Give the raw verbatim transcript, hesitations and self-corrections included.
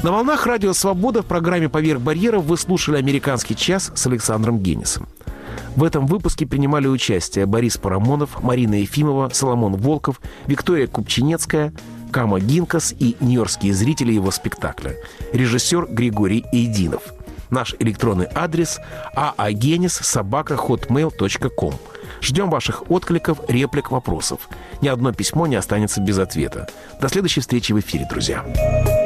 На волнах радио «Свобода» в программе «Поверх барьеров» вы слушали «Американский час» с Александром Генисом. В этом выпуске принимали участие Борис Парамонов, Марина Ефимова, Соломон Волков, Виктория Купчинецкая, Кама Гинкас и нью-йоркские зрители его спектакля. Режиссер Григорий Эйдинов. Наш электронный адрес aagenis собака хотмейл точка ком. Ждем ваших откликов, реплик, вопросов. Ни одно письмо не останется без ответа. До следующей встречи в эфире, друзья.